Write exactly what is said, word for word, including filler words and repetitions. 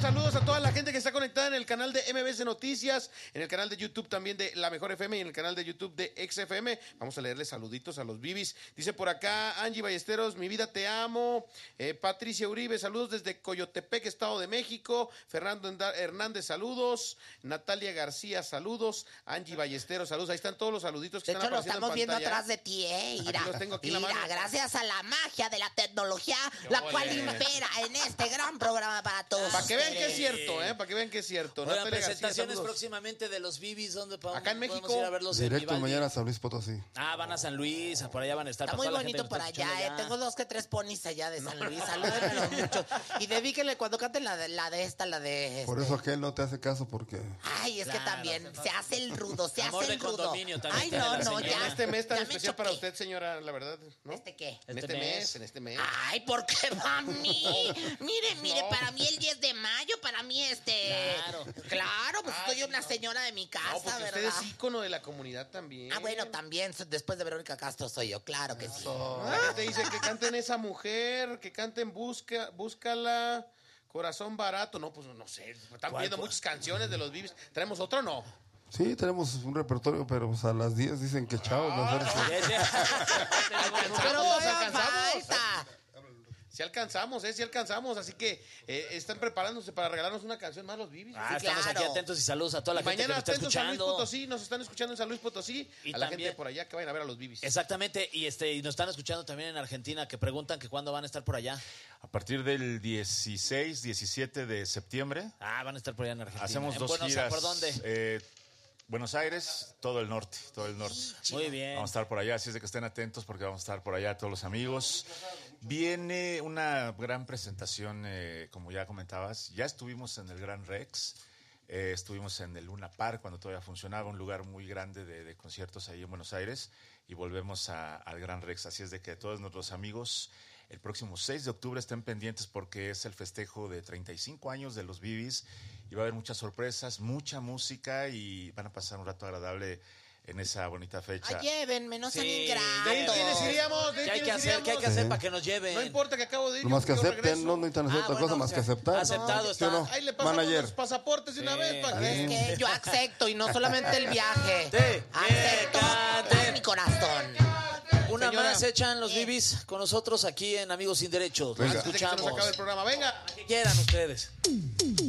saludos a toda la gente que está conectada en el canal de M B C Noticias, en el canal de YouTube también de La Mejor F M y en el canal de YouTube de X F M. Vamos a leerle saluditos a los bibis. Dice por acá Angie Ballesteros, mi vida te amo. Eh, Patricia Uribe, saludos desde Coyotepec, Estado de México. Fernando Hernández, saludos. Natalia García, saludos. Angie Ballesteros, saludos. Ahí están todos los saluditos que de están hecho, apareciendo lo estamos viendo en pantalla. atrás de ti, ¿eh? Mira, aquí los tengo aquí en la mira, mano. gracias a la magia de la tecnología, la ole. cual impera en este gran programa para todos. Para que vean que es ustedes. cierto, ¿eh? Para que vean que es cierto. Oigan, Natalia García, presentaciones saludos. próximamente de los Bibis, ¿dónde podemos, Acá en México. podemos ir a verlos? En Directo Vivaldi? mañana a San Luis Potosí. Ah, van a San Luis, por allá van a estar. Está para muy toda la gente bonito que por nos está allá, ¿eh? escuchando Tengo dos que tres ponis allá de San Luis. Salúdenmelo mucho. Y dedíquenle cuando canten la de, la de esta, la de... Por este. eso aquel no te hace caso porque... Ay, es Claro. que también se hace el rudo, se Amor hace de el rudo. condominio también Ay, tiene no, la no, señora. ya. En este mes tan ya me especial para choqué. usted, señora, la verdad, ¿no? ¿Este qué? En Este este mes, mes. en este mes. Ay, ¿por qué para mí? Mire, mire, No. para mí el diez de mayo, para mí este... Claro. Claro, pues Ah, soy sí, una no. señora de mi casa, No, porque ¿verdad? usted es ícono de la comunidad también. Ah, bueno, también, so- después de Verónica Castro soy yo, claro que sí. La gente dice que canten esa mujer, que canten busca, búscala, corazón barato. No, pues no sé, están ¿Cuál, viendo cuál? muchas canciones de los Bibis. ¿Traemos otro o no? Sí, tenemos un repertorio, pero pues, a las diez dicen que chao. mejor sí. Ya, ya. Pero Alcanzamos, todavía alcanzamos. falta. Sí alcanzamos, ¿eh? Sí alcanzamos. Así que eh, están preparándose para regalarnos una canción más los Bibis. Ah, Sí, estamos claro. aquí atentos y saludos a toda la Y gente que mañana nos está atentos a San Luis escuchando. Potosí, nos están escuchando en San Luis Potosí. Y a la también- gente por allá que vayan a ver a los Bibis. Exactamente, y este y nos están escuchando también en Argentina, que preguntan que cuándo van a estar por allá. A partir del dieciséis, diecisiete de septiembre Ah, van a estar por allá en Argentina. hacemos ¿En dos Buenos giras. Aires? ¿Por dónde? Eh, Buenos Aires, todo el norte, todo el norte. Muy bien. Vamos a estar por allá, así es de que estén atentos porque vamos a estar por allá todos los amigos. Viene una gran presentación, eh, como ya comentabas. Ya estuvimos en el Gran Rex, eh, estuvimos en el Luna Park cuando todavía funcionaba, un lugar muy grande de, de conciertos ahí en Buenos Aires, y volvemos a- al Gran Rex. Así es de que todos nuestros amigos, el próximo seis de octubre estén pendientes porque es el festejo de treinta y cinco años de los Bibis y va a haber muchas sorpresas, mucha música y van a pasar un rato agradable en esa bonita fecha. Ay, llévenme, no sean Sí, ingratos. ¿De ahí quiénes iríamos? ¿De ahí ¿Qué hay que quiénes hacer? ¿Qué hay que iríamos? hacer Sí. para que nos lleven? No importa que acabo de ir. Nomás yo- que yo acepten, regreso. no necesitan hacer Ah, otra bueno, cosa más o que sea, aceptar. aceptado ¿Sí está. o no? Ahí le pasamos Manager. los pasaportes de una Sí. vez para Es que... que yo acepto y no solamente el viaje. Sí. Acepto Fíjate. con mi corazón. Una Señora. más echan los Bibis con nosotros aquí en Amigos Sin Derechos. Los Venga. Antes de que se nos escuchamos. acabe el programa. Venga. Que quieran ustedes.